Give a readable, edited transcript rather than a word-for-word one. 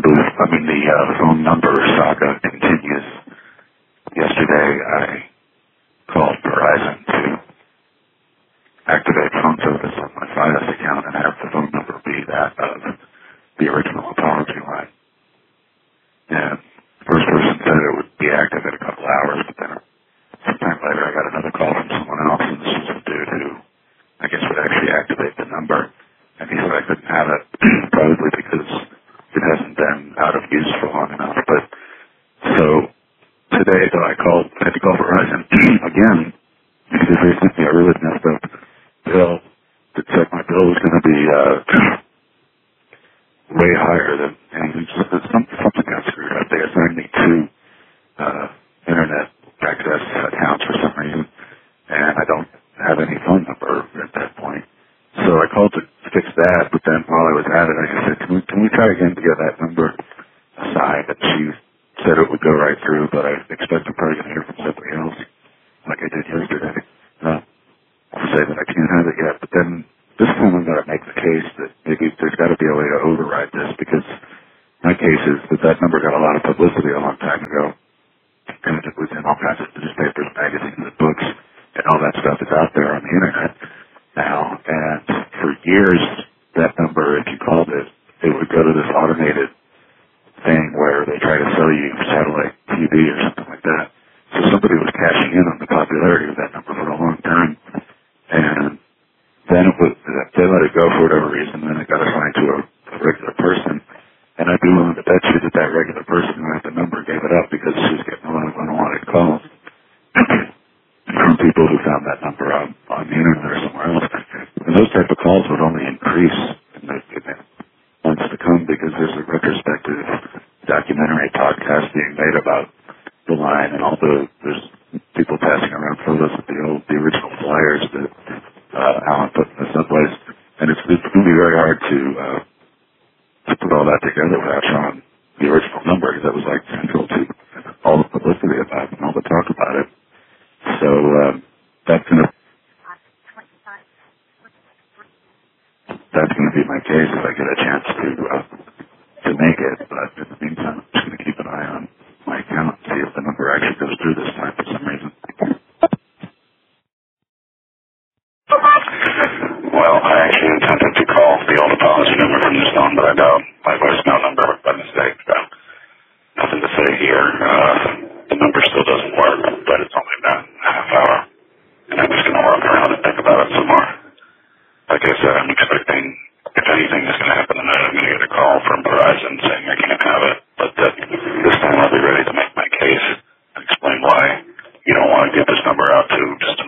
The phone number saga continues. Yesterday, I called Verizon to activate phone service on my Fios account and have the phone number be that of the original apology line. And the first person said it would be active in a couple hours, but then sometime later I got another call from someone else, and this was a dude who I guess would actually activate the number. And he said I couldn't have it, probably because it hasn't been out of use for long enough. But so today, though, I had to call Verizon again because they sent me a really messed up bill that said my bill was going to be way higher than anything. Something got screwed up. They assigned me two internet access accounts for some reason, and I don't have any phone number at that point. So I called to fix that, but then while I was at it, I said, can we try again to get that number assigned? And she said it would go right through, but I expect I'm probably going to hear from somebody else, like I did yesterday. I'll say that I can't have it yet, but then this time I'm going to make the case that maybe there's got to be a way to override this, because my case is that number got a lot of publicity a long time ago, and it was in all kinds of newspapers, magazines, and books, and all that stuff is out there on the internet now. And for years, that number, if you called it, it would go to this automated thing where they try to sell you satellite TV or something like that. So somebody was cashing in on the popularity of that number for a long time, and then they let it go for whatever reason, and it got assigned to a regular person. And I'd be willing to bet you that that regular person who had the number gave it up because she was getting a lot of unwanted calls from people who found that number on the internet or somewhere else. And those type of calls would only increase in the months to come, because there's a retrospective documentary podcast being made about the line, and there's people passing around photos of the original flyers that Alan put in the subways. And it's going to be very hard to put all that together without showing the original number, because that was like central to all the publicity about it and all the talk about it. So that's going to be my case if I get a chance to make it. But in the meantime, I'm just going to keep an eye on my account and see if the number actually goes through this time for some reason. Well, I actually intended to call the old apology number from this phone, but I dialed my voicemail number by mistake. So nothing to say here. The number still doesn't work, but it's only been a half hour, and I'm just going to walk around and think about it some more. Like I said, I'm expecting, if anything is going to happen tonight, I'm going to get a call from Verizon saying I can't have it. But this time I'll be ready to make my case and explain why you don't want to give this number out to just